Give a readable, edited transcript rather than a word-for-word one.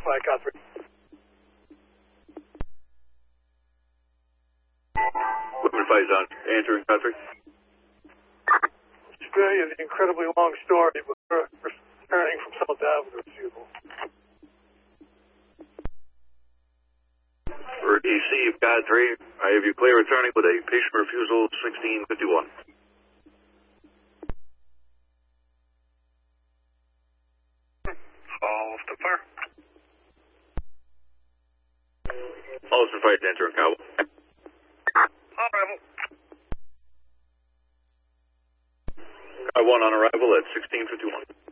flight, Godfrey. Woodman flight is on. Answering, Godfrey. Spare you the incredibly long story, but we're returning from South Avenue, Seattle. Receive, Godfrey. I have you clear returning with a patient refusal 1651. Alston Fire. Alston Fire to entering Cowell. On arrival. I 1 on arrival at 1651.